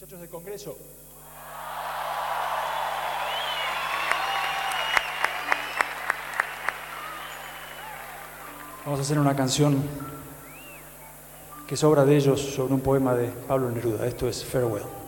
Muchachos del Congreso. Vamos a hacer una canción que es obra de ellos sobre un poema de Pablo Neruda. Esto es Farewell.